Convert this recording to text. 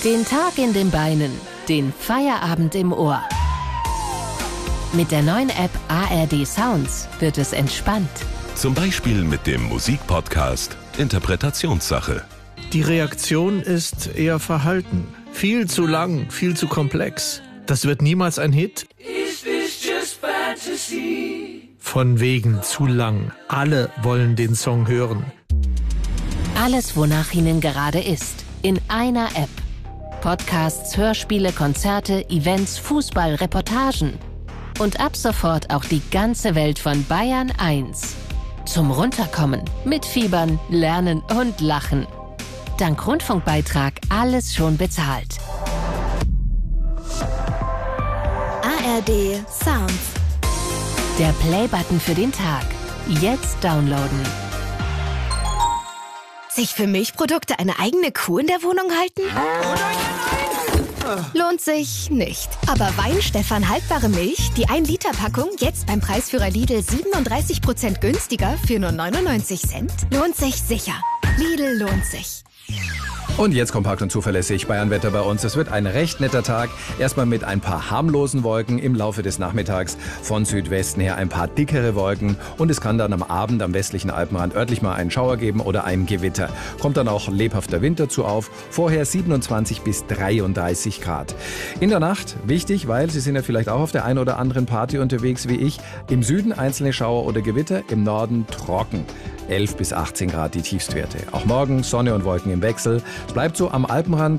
Den Tag in den Beinen, den Feierabend im Ohr. Mit der neuen App ARD Sounds wird es entspannt. Zum Beispiel mit dem Musikpodcast Interpretationssache. Die Reaktion ist eher verhalten. Viel zu lang, viel zu komplex. Das wird niemals ein Hit. Is this just fantasy? Von wegen zu lang. Alle wollen den Song hören. Alles, wonach Ihnen gerade ist, in einer App. Podcasts, Hörspiele, Konzerte, Events, Fußball, Reportagen. Und ab sofort auch die ganze Welt von Bayern 1. Zum Runterkommen, mitfiebern, lernen und lachen. Dank Rundfunkbeitrag alles schon bezahlt. ARD Sounds. Der Play-Button für den Tag. Jetzt downloaden. Sich für Milchprodukte eine eigene Kuh in der Wohnung halten? Lohnt sich nicht. Aber Weinstefan haltbare Milch, die 1-Liter-Packung, jetzt beim Preisführer Lidl 37% günstiger für nur 99 Cent? Lohnt sich sicher. Lidl lohnt sich. Und jetzt kompakt und zuverlässig Bayernwetter bei uns. Es wird ein recht netter Tag. Erstmal mit ein paar harmlosen Wolken im Laufe des Nachmittags. Von Südwesten her ein paar dickere Wolken. Und es kann dann am Abend am westlichen Alpenrand örtlich mal einen Schauer geben oder ein Gewitter. Kommt dann auch lebhafter Wind dazu auf. Vorher 27 bis 33 Grad. In der Nacht wichtig, weil Sie sind ja vielleicht auch auf der einen oder anderen Party unterwegs wie ich. Im Süden einzelne Schauer oder Gewitter, im Norden trocken. 11 bis 18 Grad die Tiefstwerte. Auch morgen Sonne und Wolken im Wechsel. Es bleibt so am Alpenrand